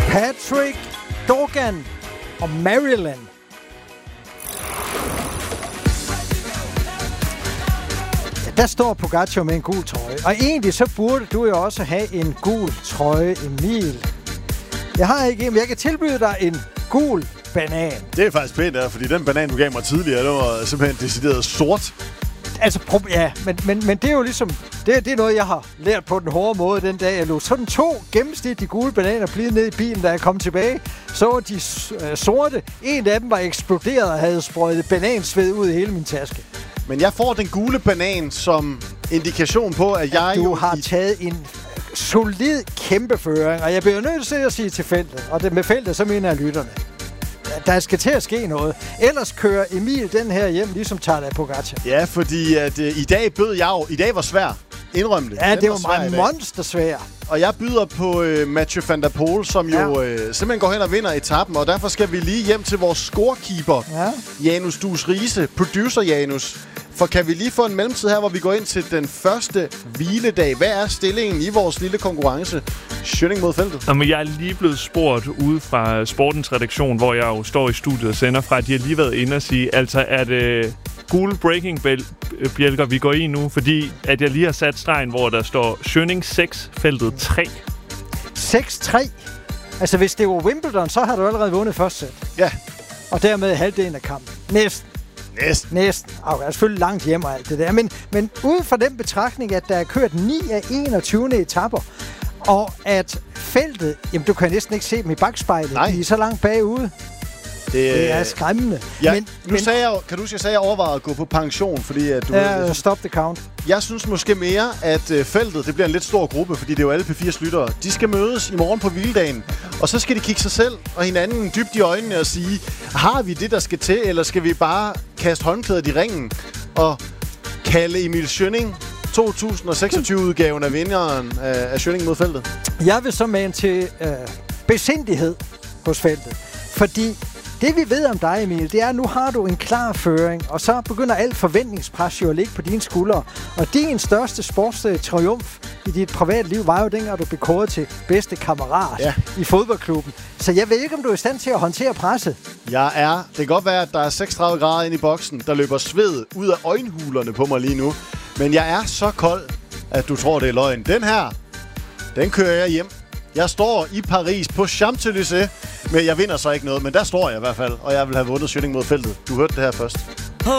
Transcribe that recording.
Patrick Dorgan og Maryland. Der står Pogacar med en gul trøje. Og egentlig så burde du jo også have en gul trøje, Emil. Jeg har ikke en, men jeg kan tilbyde dig en gul banan. Det er faktisk pænt, fordi den banan, du gav mig tidligere, det var simpelthen decideret sort. Altså, ja, men det er jo ligesom... Det er noget, jeg har lært på den hårde måde den dag, jeg lå sådan 2 gennemsnitlige gule bananer blive ned i bilen, da jeg kom tilbage. Så var de sorte. En af dem var eksploderet og havde sprøjtet banansved ud i hele min taske. Men jeg får den gule banan som indikation på, at jeg du har taget en solid kæmpeføring, og jeg bliver nødt til at sige til feltet, og det med feltet, så mener jeg lytterne. Der skal til at ske noget. Ellers kører Emil den her hjem, ligesom Tadej Pogacar. Ja, fordi at, i dag bød jeg jo... I dag var svær. Indrøm det. Ja, det var meget monstersvær. Og jeg byder på Mathieu van der Poel, som jo simpelthen går hen og vinder etappen. Og derfor skal vi lige hjem til vores scorekeeper, Janus Dus Riise, producer Janus. For kan vi lige få en mellemtid her, hvor vi går ind til den første hviledag? Hvad er stillingen i vores lille konkurrence? Schønning mod feltet. Jamen, jeg er lige blevet spurgt ude fra Sportens redaktion, hvor jeg jo står i studiet og sender fra, at de har lige været inde og sige, altså er det gule breaking-bjælker, vi går i nu, fordi at jeg lige har sat stregen, hvor der står Schønning 6, feltet 3. 6-3? Altså, hvis det var Wimbledon, så har du allerede vundet første sæt. Ja. Og dermed halvdelen af kampen. Næsten. Jeg er selvfølgelig langt hjem og alt det der. Men ud fra den betragtning, at der er kørt 9 af 21. etapper, og at feltet, jamen du kan næsten ikke se dem i bagspejlet. Nej. De er så langt bagude. Det er skræmmende. Ja, kan du sige, at jeg overvejede at gå på pension, fordi at du... stop the count. Jeg synes måske mere, at feltet, det bliver en lidt stor gruppe, fordi det er jo alle P4's lyttere. De skal mødes i morgen på hviledagen, og så skal de kigge sig selv og hinanden dybt i øjnene og sige, har vi det, der skal til, eller skal vi bare kaste håndklædet i ringen og kalde Emil Schønning 2026-udgaven af vinderen af Schønning mod feltet? Jeg vil så mane til besindighed hos feltet, fordi det vi ved om dig, Emil, det er, at nu har du en klar føring, og så begynder alt forventningspres jo at ligge på dine skuldre. Og din største sportstriumf i dit private liv var jo dengang, du blev kåret til bedste kammerat i fodboldklubben. Så jeg ved ikke, om du er i stand til at håndtere presset. Det kan godt være, at der er 36 grader inde i boksen, der løber sved ud af øjenhulerne på mig lige nu. Men jeg er så kold, at du tror, det er løgn. Den her, den kører jeg hjem. Jeg står i Paris på Champs-Élysées, men jeg vinder så ikke noget, men der står jeg i hvert fald, og jeg vil have vundet Schønning mod feltet. Du hørte det her først.